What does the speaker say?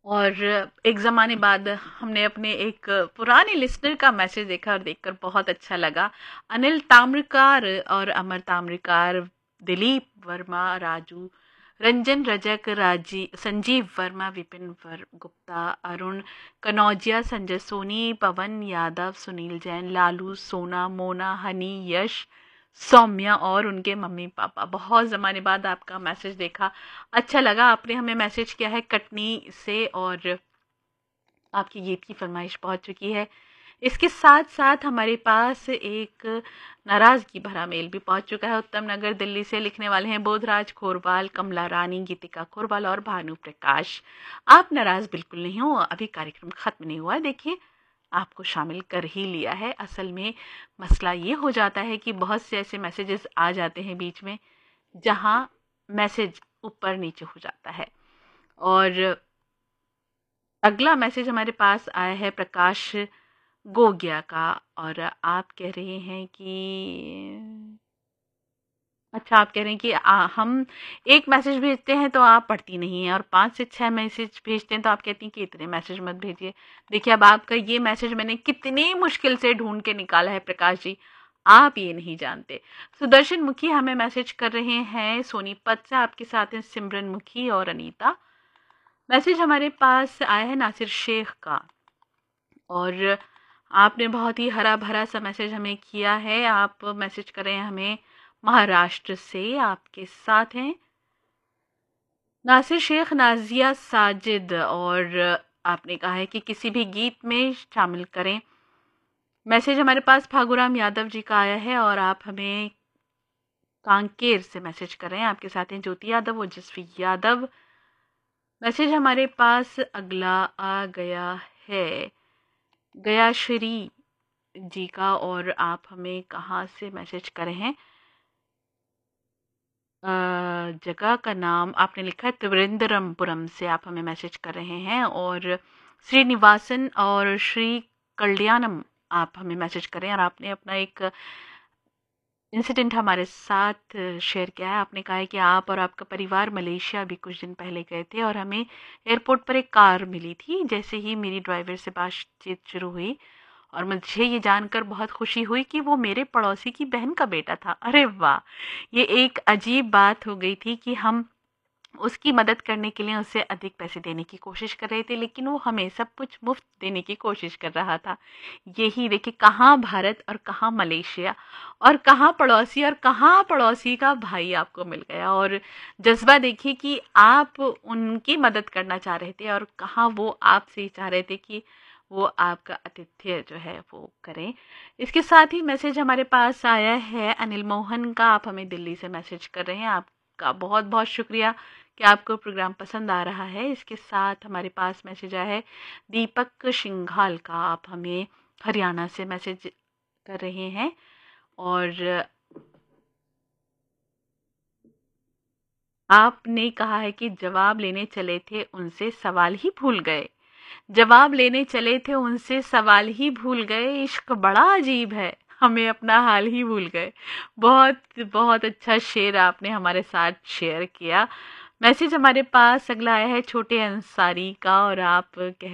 और एक ज़माने बाद हमने अपने एक पुराने लिसनर का मैसेज देखा और देखकर बहुत अच्छा लगा। अनिल ताम्रकार और अमर ताम्रकार, दिलीप वर्मा, राजू, रंजन रजक, राजी संजीव वर्मा, विपिन गुप्ता, अरुण कनौजिया, संजय सोनी, पवन यादव, सुनील जैन, लालू, सोना, मोना, हनी, यश, सौम्या और उनके मम्मी पापा। बहुत ज़माने बाद आपका मैसेज देखा, अच्छा लगा। आपने हमें मैसेज किया है कटनी से और आपकी गीत की फरमाइश पहुंच चुकी है। इसके साथ साथ हमारे पास एक नाराज़गी भरा मेल भी पहुंच चुका है। उत्तम नगर दिल्ली से लिखने वाले हैं बोधराज खोरवाल, कमला रानी, गीतिका खोरवाल और भानु प्रकाश। आप नाराज़ बिल्कुल नहीं हो, अभी कार्यक्रम खत्म नहीं हुआ। देखिए, आपको शामिल कर ही लिया है। असल में मसला ये हो जाता है कि बहुत से ऐसे मैसेजेस आ जाते हैं बीच में जहां मैसेज ऊपर नीचे हो जाता है। और अगला मैसेज हमारे पास आया है प्रकाश गोगिया का और आप कह रहे हैं कि अच्छा, आप कह रहे हैं कि हम एक मैसेज भेजते हैं तो आप पढ़ती नहीं हैं और 5 से 6 मैसेज भेजते हैं तो आप कहती हैं कि इतने मैसेज मत भेजिए। देखिए, अब आपका ये मैसेज मैंने कितनी मुश्किल से ढूंढ के निकाला है प्रकाश जी, आप ये नहीं जानते। सुदर्शन मुखी हमें मैसेज कर रहे हैं सोनीपत से, आपके साथ हैं सिमरन मुखी और अनीता। मैसेज हमारे पास आया है नासिर शेख का और आपने बहुत ही हरा भरा सा मैसेज हमें किया है। आप मैसेज करें हमें महाराष्ट्र से, आपके साथ हैं नासिर शेख, नाजिया, साजिद और आपने कहा है कि किसी भी गीत में शामिल करें। मैसेज हमारे पास फागुराम यादव जी का आया है और आप हमें कांकेर से मैसेज करें। आपके साथ हैं ज्योति यादव, ओजस्वी यादव। मैसेज हमारे पास अगला आ गया है गयाश्री जी का और आप हमें कहाँ से मैसेज करे हैं? जगह का नाम आपने लिखा है त्रिवेंद्रमपुरम से, आप हमें मैसेज कर रहे हैं। और श्रीनिवासन और श्री कल्याणम आप हमें मैसेज करें और आपने अपना एक इंसिडेंट हमारे साथ शेयर किया है। आपने कहा है कि आप और आपका परिवार मलेशिया भी कुछ दिन पहले गए थे और हमें एयरपोर्ट पर एक कार मिली थी। जैसे ही मेरी ड्राइवर से बातचीत शुरू हुई और मुझे ये जानकर बहुत खुशी हुई कि वो मेरे पड़ोसी की बहन का बेटा था। अरे वाह! ये एक अजीब बात हो गई थी कि हम उसकी मदद करने के लिए उसे अधिक पैसे देने की कोशिश कर रहे थे, लेकिन वो हमें सब कुछ मुफ्त देने की कोशिश कर रहा था। यही देखिए, कहाँ भारत और कहाँ मलेशिया और कहाँ पड़ोसी और कहाँ पड़ोसी का भाई आपको मिल गया। और जज्बा देखिए कि आप उनकी मदद करना चाह रहे थे और कहाँ वो आपसे चाह रहे थे कि वो आपका आतिथ्य जो है वो करें। इसके साथ ही मैसेज हमारे पास आया है अनिल मोहन का, आप हमें दिल्ली से मैसेज कर रहे हैं। आपका बहुत बहुत शुक्रिया कि आपको प्रोग्राम पसंद आ रहा है। इसके साथ हमारे पास मैसेज आया है दीपक सिंघाल का, आप हमें हरियाणा से मैसेज कर रहे हैं। और आपने कहा है कि जवाब लेने चले थे उनसे सवाल ही भूल गए। जवाब लेने चले थे उनसे सवाल ही भूल गए, इश्क बड़ा अजीब है, हमें अपना हाल ही भूल गए। बहुत बहुत अच्छा शेर आपने हमारे साथ शेयर किया। मैसेज हमारे पास अगला आया है छोटे अंसारी का और आप कह